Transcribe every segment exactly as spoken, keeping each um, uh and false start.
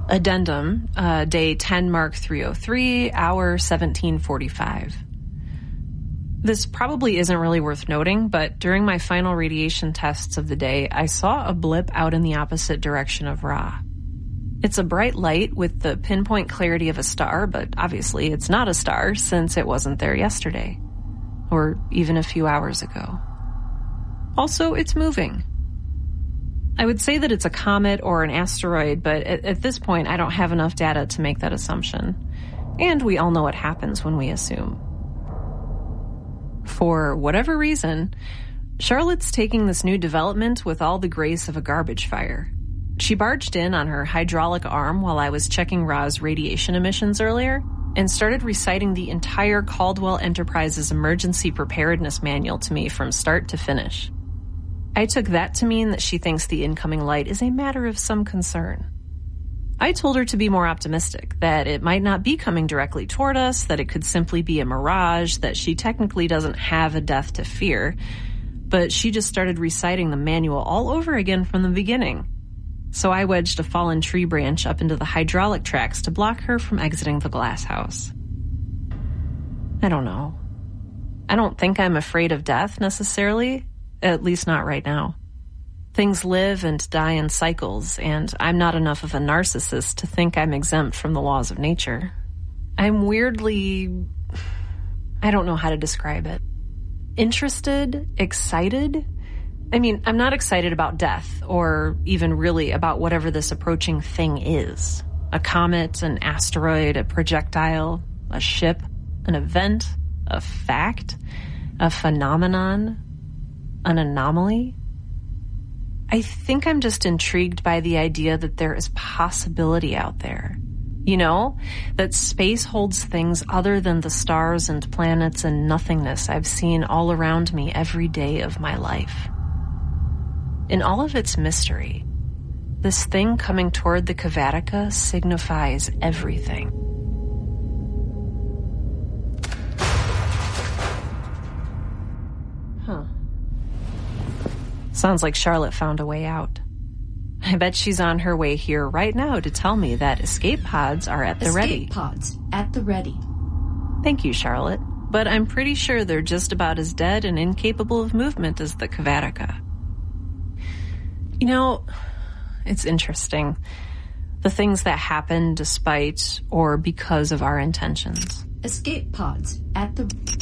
Addendum, uh, day ten Mark three oh three, hour seventeen forty-five. This probably isn't really worth noting, but during my final radiation tests of the day, I saw a blip out in the opposite direction of Ra. It's a bright light with the pinpoint clarity of a star, but obviously it's not a star since it wasn't there yesterday, or even a few hours ago. Also, it's moving. I would say that it's a comet or an asteroid, but at, at this point, I don't have enough data to make that assumption. And we all know what happens when we assume. For whatever reason, Charlotte's taking this new development with all the grace of a garbage fire. She barged in on her hydraulic arm while I was checking Ra's radiation emissions earlier and started reciting the entire Caldwell Enterprises Emergency Preparedness Manual to me from start to finish. I took that to mean that she thinks the incoming light is a matter of some concern. I told her to be more optimistic, that it might not be coming directly toward us, that it could simply be a mirage, that she technically doesn't have a death to fear, but she just started reciting the manual all over again from the beginning. So I wedged a fallen tree branch up into the hydraulic tracks to block her from exiting the glass house. I don't know. I don't think I'm afraid of death necessarily. At least not right now. Things live and die in cycles, and I'm not enough of a narcissist to think I'm exempt from the laws of nature. I'm weirdly... I don't know how to describe it. Interested? Excited? I mean, I'm not excited about death, or even really about whatever this approaching thing is. A comet, an asteroid, a projectile, a ship, an event, a fact, a phenomenon, an anomaly. I think I'm just intrigued by the idea that there is possibility out there. You know, that space holds things other than the stars and planets and nothingness I've seen all around me every day of my life. In all of its mystery, this thing coming toward the Kavatika signifies everything. Huh. Sounds like Charlotte found a way out. I bet she's on her way here right now to tell me that escape pods are at the escape ready. Escape pods at the ready. Thank you, Charlotte. But I'm pretty sure they're just about as dead and incapable of movement as the Kavatika. You know, it's interesting. The things that happen despite or because of our intentions. Escape pods at the...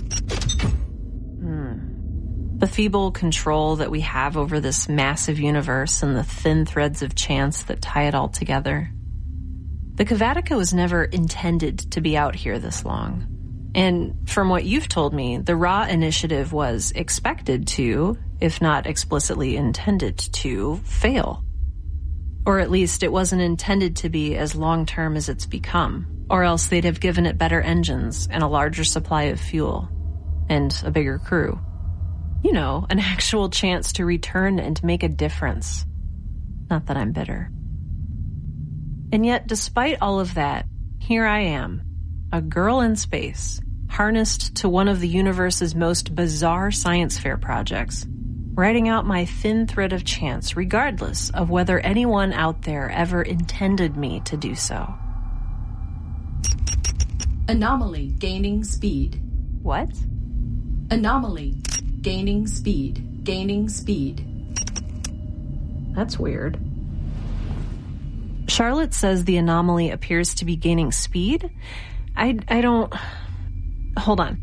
Hmm. The feeble control that we have over this massive universe and the thin threads of chance that tie it all together. The Kavatika was never intended to be out here this long. And from what you've told me, the Ra initiative was expected to, if not explicitly intended to, fail. Or at least it wasn't intended to be as long-term as it's become, or else they'd have given it better engines and a larger supply of fuel, and a bigger crew. You know, an actual chance to return and make a difference. Not that I'm bitter. And yet, despite all of that, here I am, a girl in space, harnessed to one of the universe's most bizarre science fair projects, writing out my thin thread of chance regardless of whether anyone out there ever intended me to do so. Anomaly gaining speed. What? Anomaly gaining speed. Gaining speed. That's weird. Charlotte says the anomaly appears to be gaining speed? I, I don't... Hold on.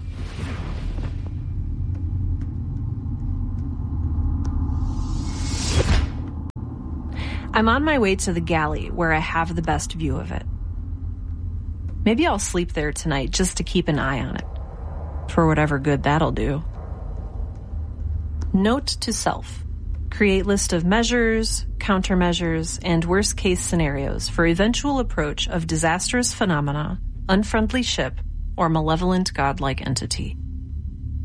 I'm on my way to the galley where I have the best view of it. Maybe I'll sleep there tonight just to keep an eye on it. For whatever good that'll do. Note to self. Create list of measures, countermeasures, and worst-case scenarios for eventual approach of disastrous phenomena, unfriendly ship, or malevolent godlike entity.